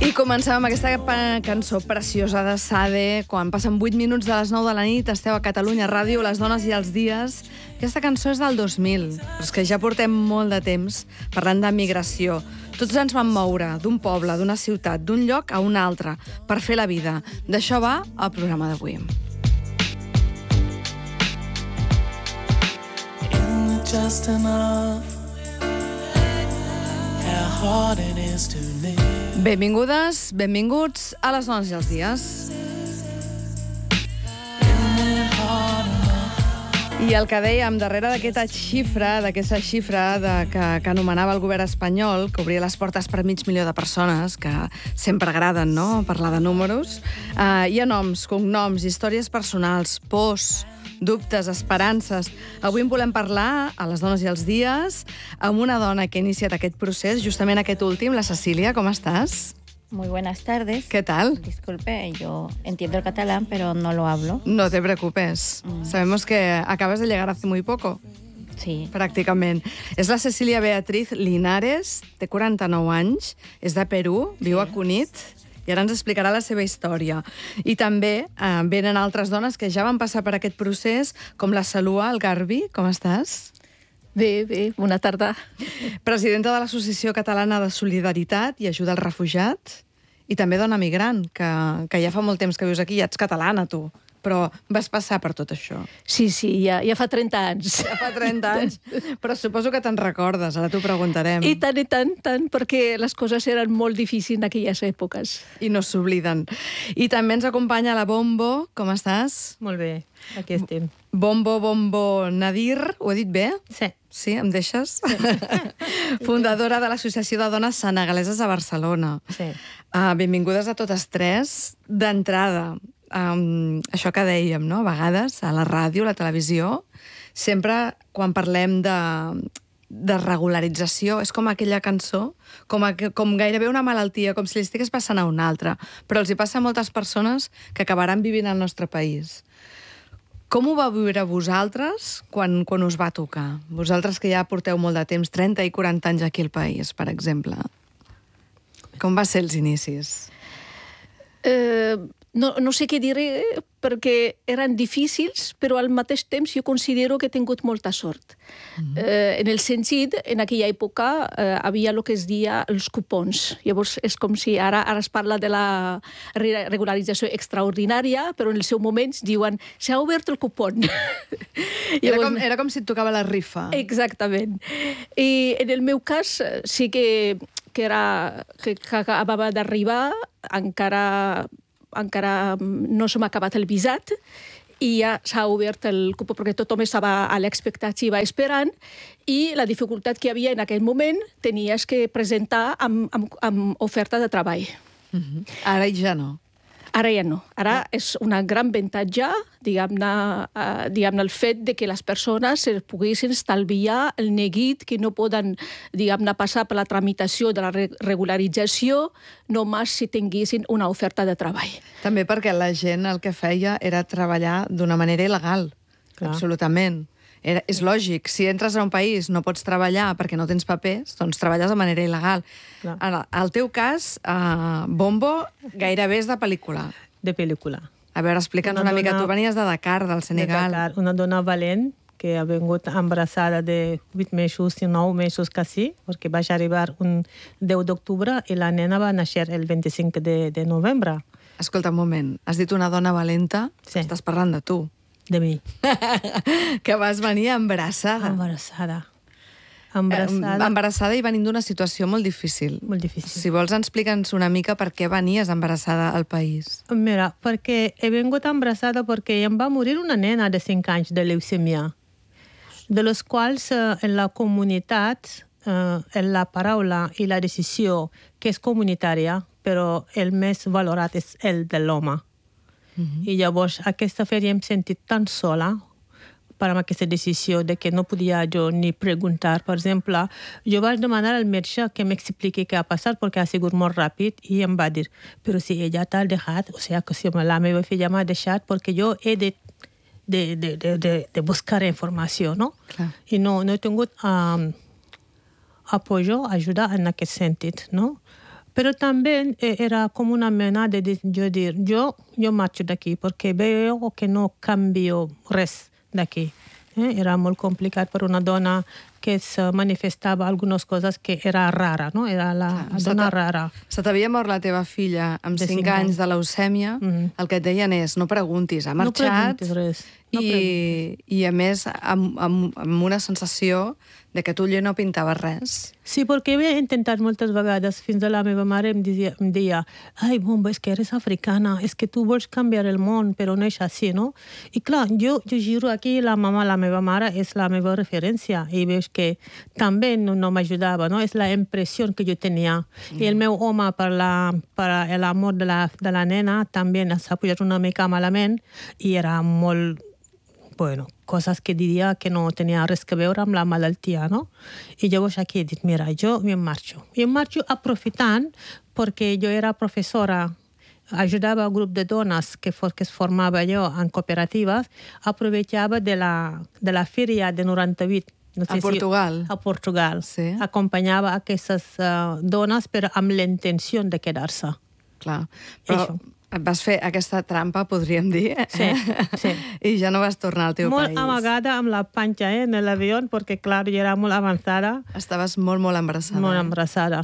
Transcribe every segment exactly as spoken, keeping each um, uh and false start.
I comencem amb aquesta cançó preciosa de Sade. Quan passen vuit minuts de les nou de la nit, esteu a Catalunya Ràdio, Les dones i els dies. Aquesta cançó és del dos mil, però és que ja portem molt de temps parlant de migració. Tots ens vam moure d'un poble, d'una ciutat, d'un lloc a un altre, per fer la vida. D'això va el programa d'avui. Just enough, how hard it is to live. Benvingudes, benvinguts a Les dones i els dies. I el que dèiem, darrere d'aquesta xifra, d'aquesta xifra de, que, que anomenava el govern espanyol, que obria les portes per mig milió de persones, que sempre agraden, no?, parlar de números, eh, hi ha noms, cognoms, històries personals, pors, dubtes, esperances. Avui en volem parlar, a Les dones i els dies, amb una dona que ha iniciat aquest procés, justament aquest últim, la Cecília. Com estàs? Muy buenas tardes. ¿Qué tal? Disculpe, yo entiendo el catalán, pero no lo hablo. No te preocupes. Mm. Sabemos que acabas de llegar hace muy poco. Sí. Pràcticament. És la Cecília Beatriz Linares, té quaranta-nou anys, és de Perú, viu sí. a Cunit, i ara ens explicarà la seva història. I també eh, venen altres dones que ja van passar per aquest procés, com la Salua Algarbi. Com estàs? Bé, bé, bona tarda. Presidenta de l'Associació Catalana de Solidaritat i Ajuda al Refugiat, i també dona migrant, que, que ja fa molt temps que vius aquí, ja ets catalana, tu, però vas passar per tot això. Sí, sí, ja, ja fa trenta anys. Ja fa trenta anys, però suposo que te'n recordes, ara t'ho preguntarem. I tant, i tant, tant, perquè les coses eren molt difícils en aquelles èpoques. I no s'obliden. I també ens acompanya la Bombo. Com estàs? Molt bé, aquí estem. Bombo, Bombo Nadir, ho he dit bé? Sí. Sí, em deixes? Sí. Fundadora de l'Associació de Dones Senegaleses a Barcelona. Sí. Uh, benvingudes a totes tres. D'entrada, um, això que dèiem, no?, a vegades, a la ràdio, a la televisió, sempre quan parlem de, de regularització, és com aquella cançó, com, a, com gairebé una malaltia, com si li estigués passant a una altra, però els hi passa a moltes persones que acabaran vivint al nostre país. Com ho va viure vosaltres quan, quan us va tocar? Vosaltres que ja porteu molt de temps, trenta i quaranta anys aquí al país, per exemple. Com va ser els inicis? Eh, no, no sé què diré, perquè eren difícils, però al mateix temps jo considero que he tingut molta sort. Mm-hmm. eh, en el sentit, en aquella època eh, havia el que es deia els cupons. Llavors és com si ara, ara es parla de la regularització extraordinària, però en el seu moment diuen s'ha obert el cupon. Llavors, era, com, era com si et tocava la rifa. Exactament. I en el meu cas sí que, que, era, que, que acabava d'arribar, encara... encara no s'ha acabat el visat i ja s'ha obert el cupó perquè tothom estava a l'expectativa esperant i la dificultat que hi havia en aquell moment tenies que presentar amb, amb, amb oferta de treball. Mm-hmm. Ara ja no. Ara ja no. Ara és una gran avantatge, diguem-ne, uh, diguem-ne el fet de que les persones es poguessin estalviar el neguit que no poden, diguem-ne, passar per la tramitació de la re regularització només si tinguessin una oferta de treball. També perquè la gent el que feia era treballar d'una manera il·legal. Clar. Absolutament. Era, és lògic, si entres a un país no pots treballar perquè no tens papers, doncs treballes de manera il·legal. Clar. En el teu cas, uh, Bombo, gairebé és de pel·lícula. De pel·lícula. A veure, explica'ns una, una mica. Tu venies de Dakar, del Senegal. De Dakar, una dona valent que ha vingut embarassada de vuit mesos i nou mesos quasi, perquè vaig arribar un deu d'octubre i la nena va néixer el vint-i-cinc de, de novembre. Escolta, un moment. Has dit una dona valenta? Sí. Estàs parlant de tu. De mi. Que vas venir embarassada. Embarassada. Embarassada. Eh, embarassada i venint d'una situació molt difícil. Molt difícil. Si vols, explica'ns una mica per què venies embarassada al país. Mira, perquè he vingut embarassada perquè em va morir una nena de cinc anys de leucèmia, de les quals eh, en la comunitat, eh, en la paraula i la decisió, que és comunitària, però el més valorat és el de l'home. Mm-hmm. I llavors aquesta feria em sentit tan sola per amb aquesta decisió de que no podia jo ni preguntar. Per exemple, jo vaig demanar al metge que m'expliqui què ha passat perquè ha sigut molt ràpid i em va dir, però si ella t'ha deixat, o sigui que si la meva filla m'ha deixat perquè jo he de, de, de, de, de, de buscar informació, no? Clar. I no, no he tingut um, apoyo, ajuda en aquest sentit, no? Pero también eh, era como una mena de de- yo decir, yo, yo marcho de aquí porque veo que no cambio res de aquí. Eh? Era molt complicat per una dona que se manifestava algunes coses que era rara, no? Era la Clar, dona se t'ha- rara. Se t'havia mort la teva filla amb De cinc cinc anys anys. de leucèmia, Mhm. el que et deien és no preguntis, ha No marxat preguntis res. No i, i a més amb, amb, amb una sensació de que tu allà no pintaves res. Sí, perquè havia intentat moltes vegades, fins a la meva mare em deia, em deia ai, bomba, és que eres africana, és que tu vols canviar el món, però no és així, no? I clar, jo, jo giro aquí, la mama, la meva mare, és la meva referència, i veus que també no, no m'ajudava, no? És la impressió que jo tenia. Mm. I el meu home, per la, per l'amor de la, de la nena, també s'ha pujat una mica malament, i era molt bueno, coses que diria que no tenia res que veure amb la malaltia, no? I llavors aquí he dit, mira, jo em marxo. I em marxo aprofitant perquè jo era professora, ajudava un grup de dones que, for, que es formava jo en cooperatives, aprovechava de la, de la fèria de noranta-vuit. No A Portugal. Si, a Portugal. Sí. Acompanyava aquestes uh, dones però amb la intenció de quedar-se. Clar, però Això. et vas fer aquesta trampa, podríem dir, Sí, sí. i ja no vas tornar al teu Molt país. amagada amb la panxa eh, en l'avió, perquè, clar, jo era molt avançada, Estaves molt, molt embarassada. molt eh? embarassada.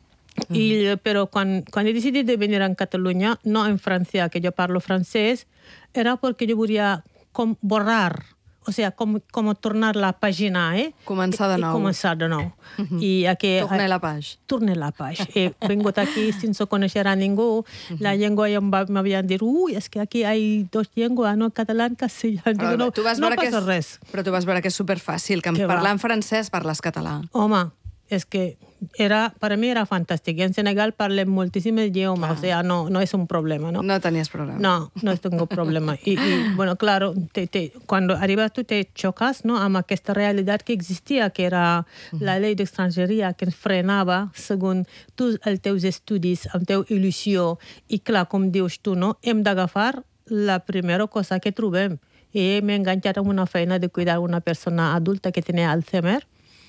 I, però quan, quan he decidit de venir a Catalunya, no en França, que jo parlo francès, era perquè jo volia com borrar, o sea, com, com tornar la pàgina, eh? Començar de I, nou. I començar de nou. I aquí, Tornar la page. Tornar la page. He vingut aquí sense conèixer a ningú. La llengua ja m'havien dit, ui, és que aquí hi ha dos llengües, no? Català i castellà. Però, Dic, no, tu vas no veure que passa és, res. Però tu vas veure que és superfàcil, que Que va. parlant francès parles català. Home, és que era, per a mi era fantàstic. En Senegal parlem moltíssimes idiomes, o sea, no, no és un problema, no? No tenies problema. No, no tengo problema. Y, y bueno, claro, te, te, cuando arribas tú te chocas, ¿no? Amb aquesta realitat que existia, que era la llei d'estrangeria que ens frenava segons tu, els teus estudis, amb teu il·lusió. I clar, com dius tu, no? Hem d'agafar la primera cosa que trobem. I m'he enganxat amb una feina de cuidar una persona adulta que tenia Alzheimer,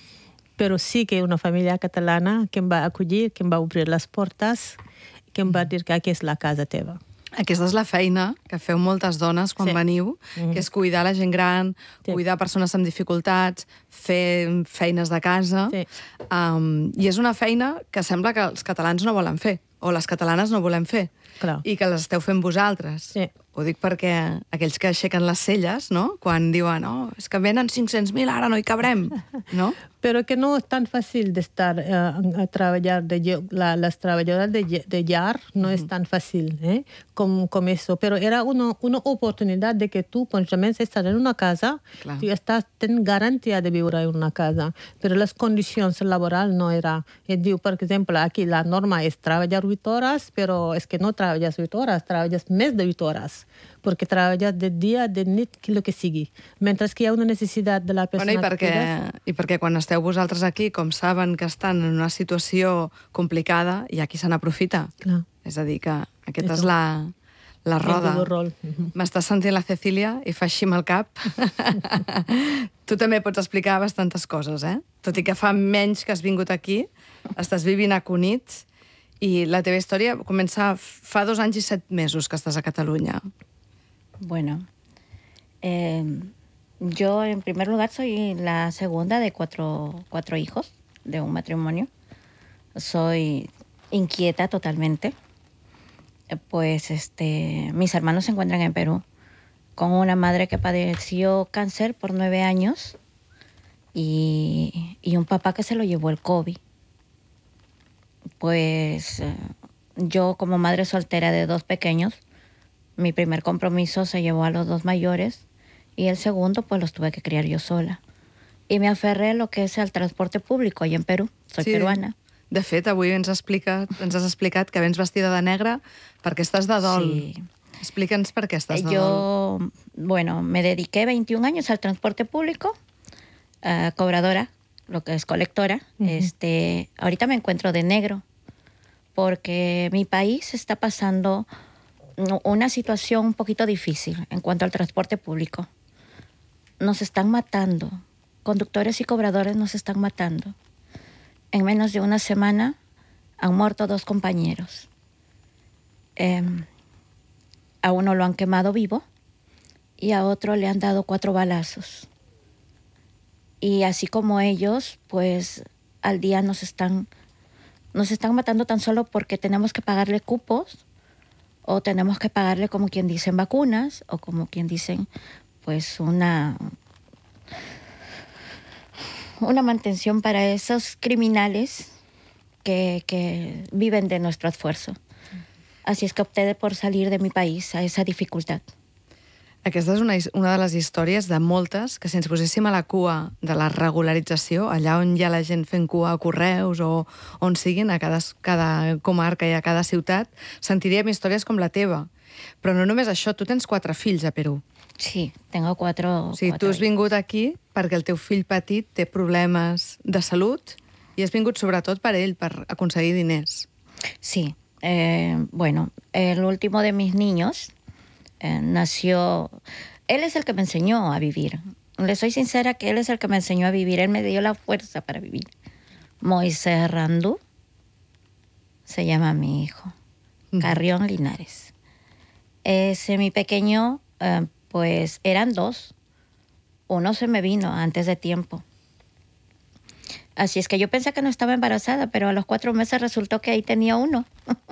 però sí que una família catalana que em va acollir, que em va obrir les portes, que em va dir que aquí és la casa teva. Aquesta és la feina que feu moltes dones quan Sí. veniu, que és cuidar la gent gran, Sí. cuidar persones amb dificultats, fer feines de casa. Sí. Um, I és una feina que sembla que els catalans no volen fer, o les catalanes no volem fer, Clar. i que les esteu fent vosaltres. Sí. Ho dic perquè aquells que aixequen les celles, no?, quan diuen, oh, és que venen cinc-cents mil, ara no hi cabrem, no? Pero que no es tan fácil de estar eh, a trabajar, de, lle- la, las trabajadoras de, lle- de llar no es tan fácil ¿eh? como, como eso. Pero era una, una oportunidad de que tú, por ejemplo, estás en una casa, Claro. tú estás ten garantía de vivir en una casa. Pero las condiciones laborales no era. Es digo, por ejemplo, aquí la norma es trabajar ocho horas, pero es que no trabajas ocho horas, trabajas más de ocho horas. Porque trabajas de día, de nit, que lo que sigue. Mientras que hi ha una necesidad de la persona Bueno, i perquè, que i perquè quan esteu vosaltres aquí, com saben que estan en una situació complicada, hi ha qui se n'aprofita. Clar. És a dir, que aquesta Eso. és la, la roda. El rol. Mhm. M'està sentint la Cecília i fa així amb el cap. Tu també pots explicar bastantes coses, eh? Tot i que fa menys que has vingut aquí, estàs vivint a Cunit i la teva història comença fa dos anys i set mesos que estàs a Catalunya. Bueno, eh, yo en primer lugar soy la segunda de cuatro, cuatro hijos de un matrimonio. Soy inquieta totalmente. Eh, Pues este, mis hermanos se encuentran en Perú con una madre que padeció cáncer por nueve años y, y un papá que se lo llevó el COVID. Pues eh, yo como madre soltera de dos pequeños, mi primer compromiso se llevó a los dos mayores y el segundo pues los tuve que criar yo sola. Y me aferré a lo que es el transporte público allá en Perú. Soy peruana. De fet, avui ens, explica, ens has explicat que vens vestida de negre perquè estàs de dol. Sí. Explica'ns per què estàs de dol. Yo, bueno, me dediqué veintiún años al transporte público, eh, cobradora, lo que es colectora. este, ahorita me encuentro de negro porque mi país está pasando una situación un poquito difícil en cuanto al transporte público. Nos están matando. Conductores y cobradores nos están matando. En menos de una semana han muerto dos compañeros. Eh, a uno lo han quemado vivo y a otro le han dado cuatro balazos. Y así como ellos, pues al día nos están, nos están matando tan solo porque tenemos que pagarle cupos o tenemos que pagarle, como quien dicen, vacunas o como quien dicen, pues una, una mantención para esos criminales que, que viven de nuestro esfuerzo. Así es que opté por salir de mi país a esa dificultad. Aquesta és una, una de les històries de moltes que si ens poséssim a la cua de la regularització, allà on hi ha la gent fent cua a correus o on siguin, a cada, cada comarca i a cada ciutat, sentiríem històries com la teva. Però no només això, tu tens quatre fills a Perú. Sí, tengo cuatro... O sigui, cuatro tu has vingut aquí perquè el teu fill petit té problemes de salut i has vingut sobretot per ell, per aconseguir diners. Sí, eh, bueno, el último de mis niños eh, nació... Él es el que me enseñó a vivir. Le soy sincera que él es el que me enseñó a vivir. Él me dio la fuerza para vivir. Moisés Randú se llama mi hijo. Carrión Linares. Ese mi pequeño, eh, pues eran dos. Uno se me vino antes de tiempo. Así es que yo pensé que no estaba embarazada, pero a los cuatro meses resultó que ahí tenía uno.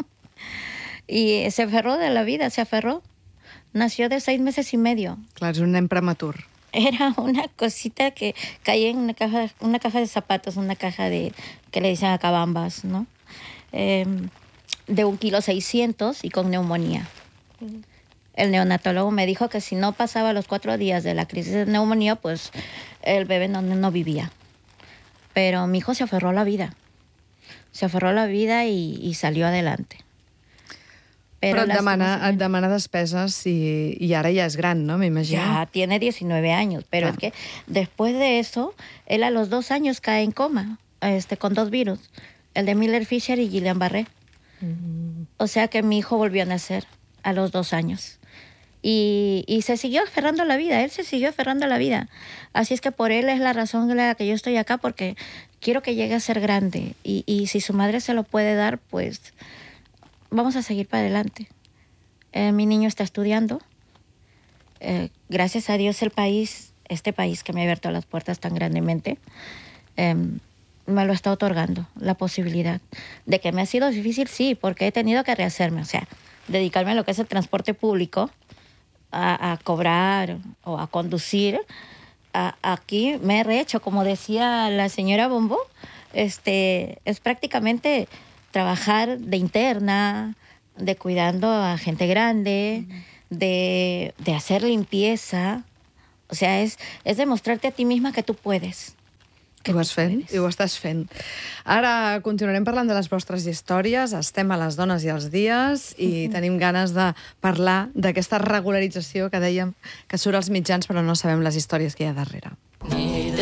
Y se aferró de la vida, se aferró. Nació de seis meses y medio. Clar, és un nen prematur. Era una cosita que caía en una caja, una caja de zapatos, una caja de, que le dicen acabambas, ¿no? Eh, de un kilo seiscientos y con neumonía. El neonatólogo me dijo que si no pasaba los cuatro días de la crisis de neumonía, pues el bebé no, no vivía. Pero mi hijo se aferró a la vida. Se aferró a la vida y, y salió adelante. Però, Però et, demana, et demana despeses y, y ahora ya es gran, ¿no? Me imagino. Ya tiene diecinueve años, pero claro. Es que después de eso, él a los dos años cae en coma, este, con dos virus, el de Miller-Fisher y Guillain-Barré. Mm. O sea que mi hijo volvió a nacer a los dos años. Y, y se siguió aferrando a la vida, él se siguió aferrando a la vida. Así es que por él es la razón de la que yo estoy acá, porque quiero que llegue a ser grande. Y, y si su madre se lo puede dar, pues vamos a seguir para adelante. Eh, mi niño está estudiando. Eh, gracias a Dios el país, este país que me ha abierto las puertas tan grandemente, eh, me lo está otorgando, la posibilidad. De que me ha sido difícil, sí, porque he tenido que rehacerme, o sea, dedicarme a lo que es el transporte público, a, a cobrar o a conducir. A, aquí me he rehecho, como decía la señora Bombo, este, es prácticamente trabajar de interna, de cuidando a gente grande, de, de hacer limpieza. O sea, es, es demostrarte a ti misma que tú puedes. Que ho has fent i ho estàs fent. Ara continuarem parlant de les vostres històries, estem a les dones i els dies i mm-hmm. tenim ganes de parlar d'aquesta regularització que dèiem que surt als mitjans però no sabem les històries que hi ha darrere.